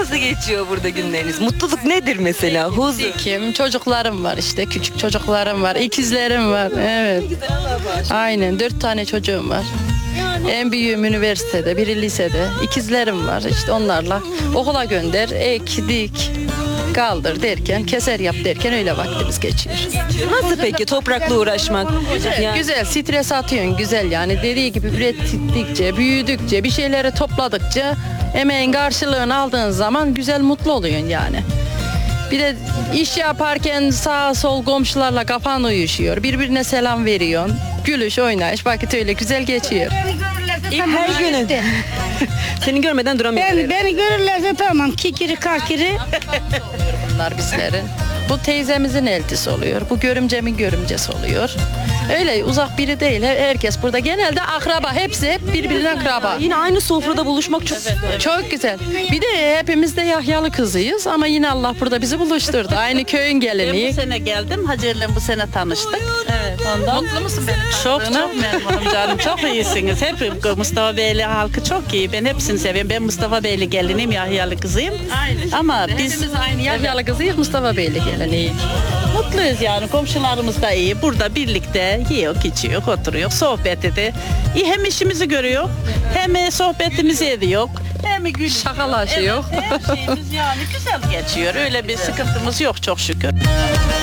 Nasıl geçiyor burada günleriniz? Mutluluk nedir mesela? Huzur. Kim? Çocuklarım var işte. Küçük çocuklarım var. İkizlerim var. Evet. Aynen. 4 tane çocuğum var. En büyüğüm üniversitede, biri lisede. İkizlerim var. İşte onlarla okula gönder, ek, dik, kaldır derken, keser yap derken öyle vaktimiz geçiyor. Nasıl peki toprakla uğraşmak? Yani Güzel, stres atıyorsun güzel yani. Dediği gibi ürettikçe, büyüdükçe, bir şeyleri topladıkça emeğin karşılığını aldığın zaman güzel mutlu oluyorsun yani. Bir de iş yaparken sağ sol komşularla kafan uyuşuyor. Birbirine selam veriyorsun. Gülüş, oynayış, vakit öyle güzel geçiyor. her günü. Seni görmeden duramıyorum. Beni görürlerse tamam kikiri kakiri. Bunlar bizlerin. Bu teyzemizin eltisi oluyor. Bu görümcemin görümcesi oluyor. Öyle uzak biri değil. Herkes burada genelde akraba. Hepsi hep birbirine akraba. Yine aynı sofrada buluşmak çok Çok güzel. Bir de hepimiz de Yahyalı kızıyız ama yine Allah burada bizi buluşturdu. Aynı köyün Ben geleneği. bu sene geldim. Hacer'le bu sene tanıştık. Evet. Ondan Mutlu musun benim çok tanıdığına? memnunum canım. Çok iyisiniz. Hep Mustafa Beyli halkı çok iyi. Ben hepsini seviyorum. Ben Mustafa Beyli gelinim, Yahyalı kızıyım. Aynı. Ama biz Hepimiz aynı Yahyalı kızıyız, Mustafa Beyli geleneği. mutluyuz yani. Komşularımız da iyi. Burada birlikte yiyor, içiyor, oturuyor, sohbet ediyor. İyi, hem işimizi görüyor, hem sohbetimizi ediyor. Hem gül Şakalaşıyor. Evet, her şeyimiz yani güzel geçiyor. Öyle bir sıkıntımız yok çok şükür.